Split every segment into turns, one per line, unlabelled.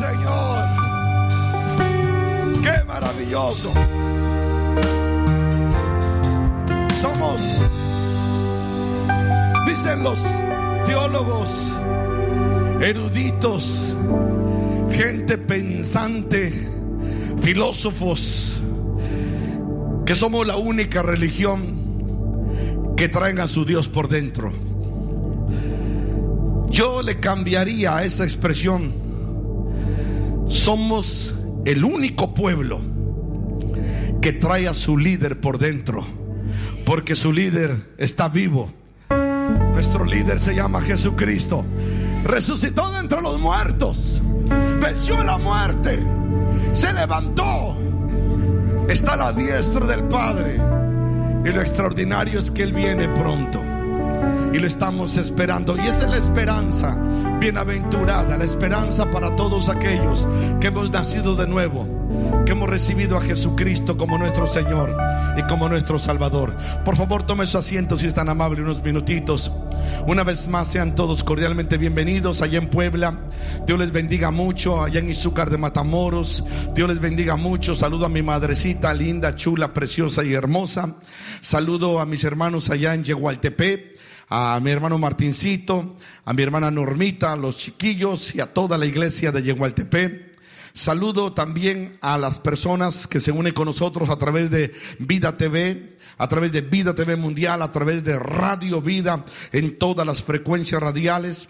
Señor. ¡Qué maravilloso! Somos, dicen los teólogos, eruditos, gente pensante, filósofos, que somos la única religión que traen a su Dios por dentro. Yo le cambiaría a esa expresión: somos el único pueblo que trae a su líder por dentro, porque su líder está vivo. Nuestro líder se llama Jesucristo. Resucitó de entre los muertos, venció la muerte, se levantó, está a la diestra del Padre. Y lo extraordinario es que Él viene pronto y lo estamos esperando. Y esa es la esperanza bienaventurada, la esperanza para todos aquellos que hemos nacido de nuevo, que hemos recibido a Jesucristo como nuestro Señor y como nuestro Salvador. Por favor, tome su asiento, si es tan amable, unos minutitos. Una vez más, sean todos cordialmente bienvenidos allá en Puebla. Dios les bendiga mucho. Allá en Izúcar de Matamoros, Dios les bendiga mucho. Saludo a mi madrecita linda, chula, preciosa y hermosa. Saludo a mis hermanos allá en Yegualtepec, a mi hermano Martincito, a mi hermana Normita, a los chiquillos y a toda la iglesia de Yegualtepec. Saludo también a las personas que se unen con nosotros a través de Vida TV, a través de Vida TV Mundial, a través de Radio Vida en todas las frecuencias radiales,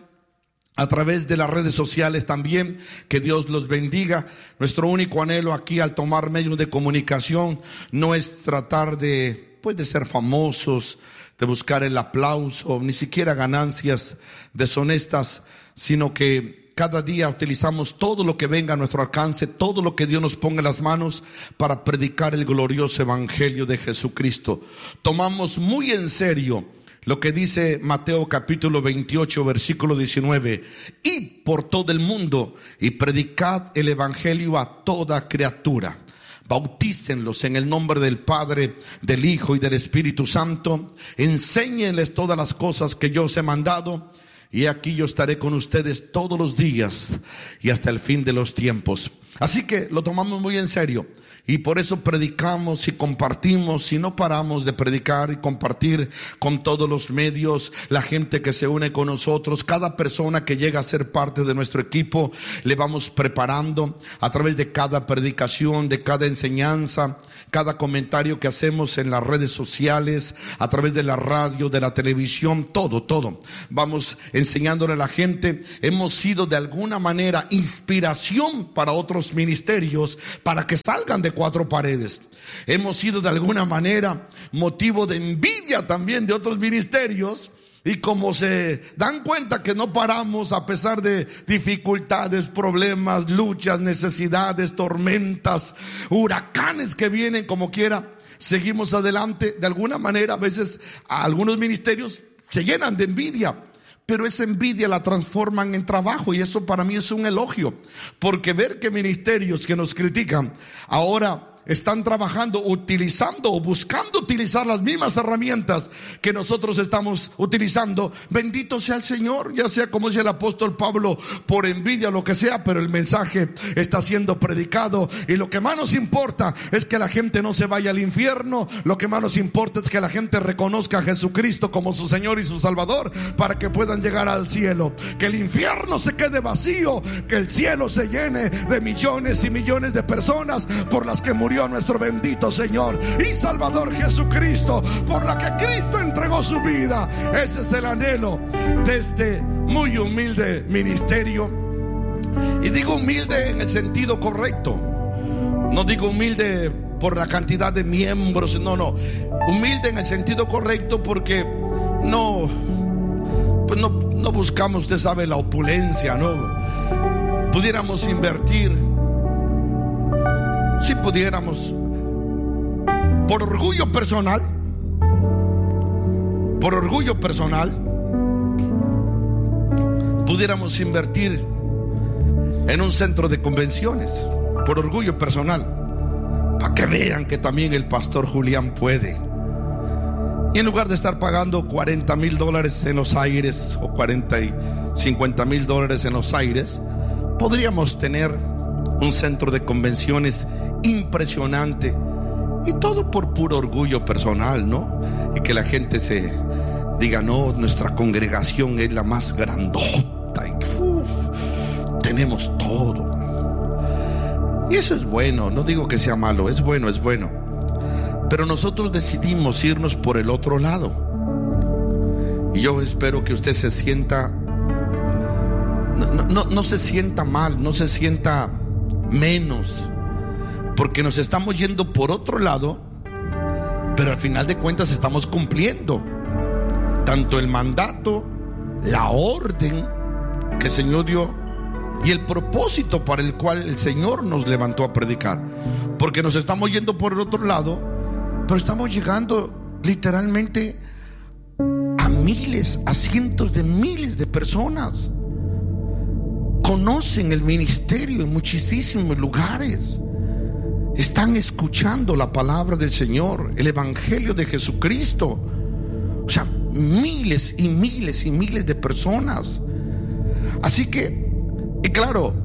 a través de las redes sociales también. Que Dios los bendiga. Nuestro único anhelo aquí al tomar medios de comunicación no es tratar de ser famosos, de buscar el aplauso, ni siquiera ganancias deshonestas, sino que cada día utilizamos todo lo que venga a nuestro alcance, todo lo que Dios nos ponga en las manos para predicar el glorioso evangelio de Jesucristo. Tomamos muy en serio lo que dice Mateo capítulo 28 versículo 19: id por todo el mundo y predicad el evangelio a toda criatura. Bautícenlos en el nombre del Padre, del Hijo y del Espíritu Santo. Enséñenles todas las cosas que yo os he mandado. Y aquí yo estaré con ustedes todos los días y hasta el fin de los tiempos. Así que lo tomamos muy en serio. Y por eso predicamos y compartimos, y no paramos de predicar y compartir con todos los medios. La gente que se une con nosotros, cada persona que llega a ser parte de nuestro equipo, le vamos preparando a través de cada predicación, de cada enseñanza, cada comentario que hacemos en las redes sociales, a través de la radio, de la televisión, todo. Vamos enseñándole a la gente. Hemos sido de alguna manera inspiración para otros ministerios, para que salgan de cuatro paredes. Hemos sido de alguna manera motivo de envidia también de otros ministerios. Y como se dan cuenta que no paramos a pesar de dificultades, problemas, luchas, necesidades, tormentas, huracanes que vienen como quiera, seguimos adelante. De alguna manera a veces a algunos ministerios se llenan de envidia, pero esa envidia la transforman en trabajo, y eso para mí es un elogio, porque ver que ministerios que nos critican ahora están trabajando, utilizando o buscando utilizar las mismas herramientas que nosotros estamos utilizando. Bendito sea el Señor, ya sea como dice el apóstol Pablo, por envidia o lo que sea, pero el mensaje está siendo predicado. Y lo que más nos importa es que la gente no se vaya al infierno. Lo que más nos importa es que la gente reconozca a Jesucristo como su Señor y su Salvador, para que puedan llegar al cielo. Que el infierno se quede vacío, que el cielo se llene de millones y millones de personas por las que murió nuestro bendito Señor y Salvador Jesucristo, por la que Cristo entregó su vida. Ese es el anhelo de este muy humilde ministerio. Y digo humilde en el sentido correcto. No digo humilde por la cantidad de miembros, no. Humilde en el sentido correcto porque no buscamos, usted sabe, la opulencia, no. Pudiéramos invertir, si pudiéramos, por orgullo personal, pudiéramos invertir en un centro de convenciones, por orgullo personal, para que vean que también el pastor Julián puede. Y en lugar de estar pagando $40,000 en los aires, o $50,000 en los aires, podríamos tener un centro de convenciones impresionante, y todo por puro orgullo personal, ¿no? Y que la gente se diga, no, nuestra congregación es la más grandota y tenemos todo. Y eso es bueno, no digo que sea malo, es bueno, es bueno. Pero nosotros decidimos irnos por el otro lado. Y yo espero que usted se sienta, no se sienta mal, no se sienta menos, porque nos estamos yendo por otro lado, pero al final de cuentas estamos cumpliendo tanto el mandato, la orden que el Señor dio y el propósito para el cual el Señor nos levantó a predicar. Porque nos estamos yendo por el otro lado, pero estamos llegando literalmente a miles, a cientos de miles de personas. Conocen el ministerio en muchísimos lugares. Están escuchando la palabra del Señor, el evangelio de Jesucristo. O sea, miles y miles y miles de personas. Así que, y claro,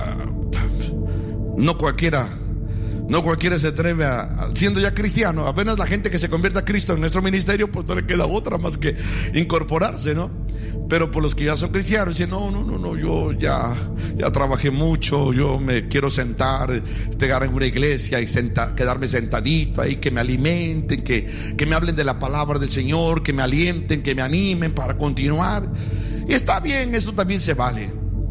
no cualquiera se atreve siendo ya cristiano, apenas la gente que se convierte a Cristo en nuestro ministerio, pues no le queda otra más que incorporarse, ¿no? Pero por los que ya son cristianos dicen, no, yo ya trabajé mucho, yo me quiero sentar, llegar en una iglesia y quedarme sentadito ahí, que me alimenten, que me hablen de la palabra del Señor, que me alienten, que me animen para continuar. Y está bien, eso también se vale,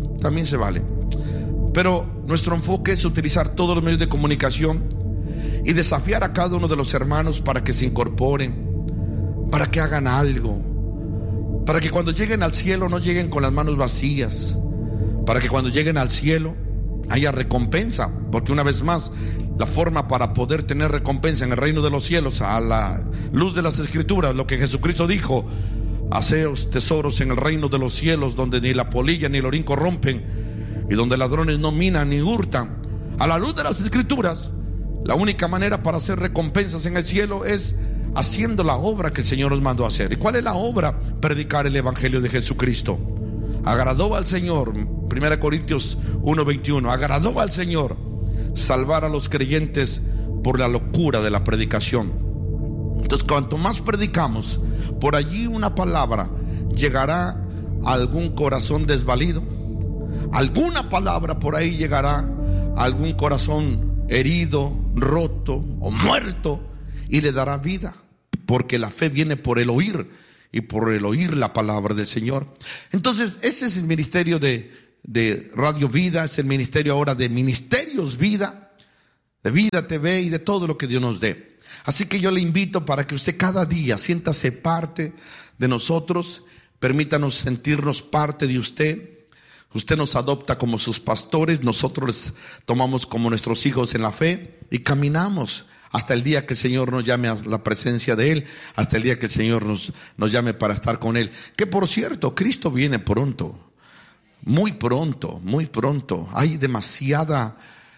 pero nuestro enfoque es utilizar todos los medios de comunicación y desafiar a cada uno de los hermanos para que se incorporen, para que hagan algo, para que cuando lleguen al cielo no lleguen con las manos vacías, para que cuando lleguen al cielo haya recompensa. Porque una vez más, la forma para poder tener recompensa en el reino de los cielos, a la luz de las Escrituras, lo que Jesucristo dijo: haceos tesoros en el reino de los cielos, donde ni la polilla ni el orín corrompen, y donde ladrones no minan ni hurtan. A la luz de las Escrituras, la única manera para hacer recompensas en el cielo es haciendo la obra que el Señor nos mandó a hacer. ¿Y cuál es la obra? Predicar el evangelio de Jesucristo. Agradó al Señor, 1 Corintios 1:21, agradó al Señor salvar a los creyentes por la locura de la predicación. Entonces, cuanto más predicamos, por allí una palabra llegará a algún corazón desvalido. Alguna palabra por ahí llegará a algún corazón herido, roto o muerto, y le dará vida, porque la fe viene por el oír, y por el oír la palabra del Señor. Entonces, ese es el ministerio de Radio Vida, es el ministerio ahora de Ministerios Vida, de Vida TV y de todo lo que Dios nos dé. Así que yo le invito para que usted cada día siéntase parte de nosotros, permítanos sentirnos parte de usted. Usted nos adopta como sus pastores, nosotros les tomamos como nuestros hijos en la fe y caminamos hasta el día que el Señor nos llame a la presencia de Él, hasta el día que el Señor nos llame para estar con Él. Que por cierto, Cristo viene pronto, muy pronto, muy pronto. Hay demasiadas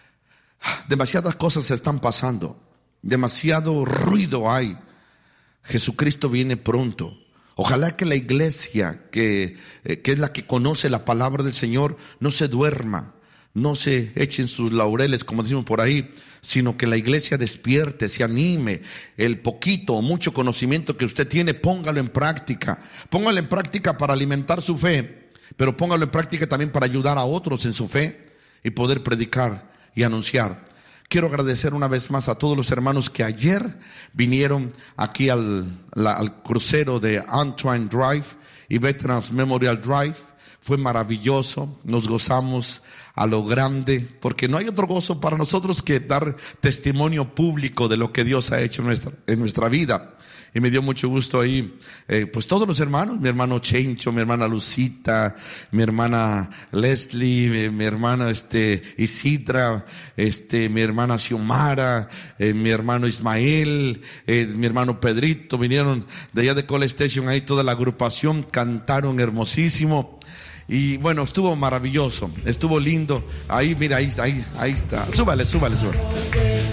cosas se están pasando, demasiado ruido hay. Jesucristo viene pronto. Ojalá que la iglesia, que es la que conoce la palabra del Señor, no se duerma, no se echen sus laureles, como decimos por ahí, sino que la iglesia despierte, se anime. El poquito o mucho conocimiento que usted tiene, póngalo en práctica. Póngalo en práctica para alimentar su fe, pero póngalo en práctica también para ayudar a otros en su fe y poder predicar y anunciar. Quiero agradecer una vez más a todos los hermanos que ayer vinieron aquí al crucero de Antoine Drive y Veterans Memorial Drive. Fue maravilloso, nos gozamos a lo grande, porque no hay otro gozo para nosotros que dar testimonio público de lo que Dios ha hecho en nuestra vida. Y me dio mucho gusto ahí, pues todos los hermanos, mi hermano Chencho, mi hermana Lucita, mi hermana Leslie, mi hermana Isidra, mi hermana Xiomara, mi hermano Ismael, mi hermano Pedrito, vinieron de allá de Call Station, ahí toda la agrupación, cantaron hermosísimo. Y bueno, estuvo maravilloso, estuvo lindo. Ahí, mira, ahí está. Súbale.